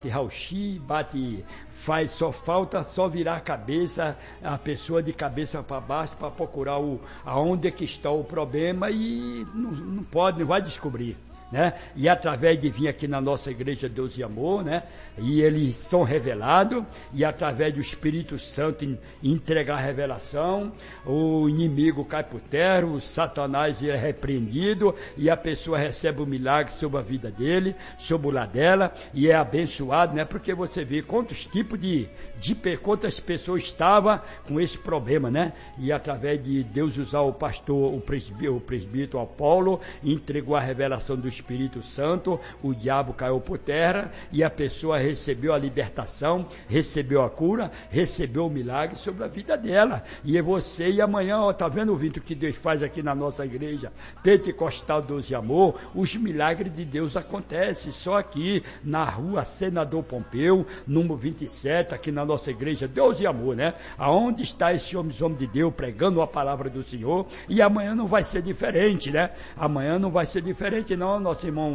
Rauchi, bate, só falta virar a cabeça, a pessoa de cabeça para baixo para procurar aonde é que está o problema e não vai descobrir, né? E através de vir aqui na nossa igreja Deus e Amor, né? E eles são revelados e através do Espírito Santo entregar a revelação, o inimigo cai por terra, o Satanás é repreendido e a pessoa recebe o milagre sobre a vida dele, sobre o lar dela e é abençoado, né? Porque você vê quantos tipos quantas pessoas estavam com esse problema, né? E através de Deus usar o pastor, o presbítero Apolo, entregou a revelação do Espírito Santo, o diabo caiu por terra e a pessoa recebeu a libertação, recebeu a cura, recebeu o milagre sobre a vida dela. E é você, e amanhã, ó, tá vendo, Vitor, que Deus faz aqui na nossa igreja Pentecostal Deus e Amor? Os milagres de Deus acontecem só aqui na rua Senador Pompeu, número 27, aqui na nossa igreja Deus e Amor, né? Aonde está esse homem de Deus pregando a palavra do Senhor? E amanhã não vai ser diferente, né? Amanhã não vai ser diferente, não, nosso irmão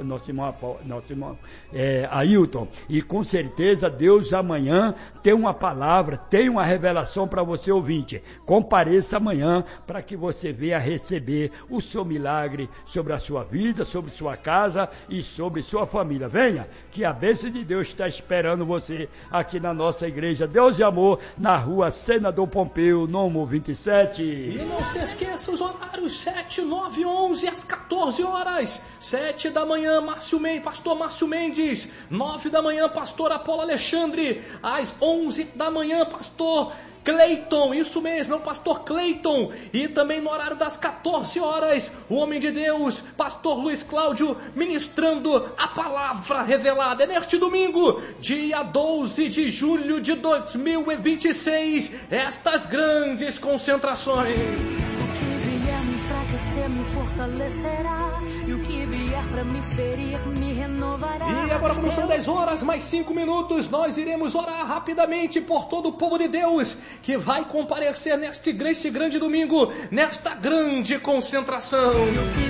Ailton. E com certeza Deus amanhã tem uma palavra, tem uma revelação para você, ouvinte. Compareça amanhã para que você venha receber o seu milagre sobre a sua vida, sobre sua casa e sobre sua família. Venha, que a bênção de Deus está esperando você aqui na nossa igreja Deus e Amor, na rua Senador Pompeu, número 27. E não se esqueça os horários: 7, 9, 11 às 14 horas. 7 da manhã, pastor Márcio Mendes. 9 da manhã, pastor Apolo Alexandre. Às 11 da manhã, pastor Cleiton, isso mesmo, é o pastor Cleiton. E também no horário das 14 horas, o homem de Deus, pastor Luiz Cláudio, ministrando a palavra revelada. É neste domingo, dia 12 de julho de 2026, estas grandes concentrações. Me fortalecerá, e o que vier para me ferir me renovará. E agora, como são 10 horas mais 5 minutos, nós iremos orar rapidamente por todo o povo de Deus que vai comparecer neste grande domingo, nesta grande concentração.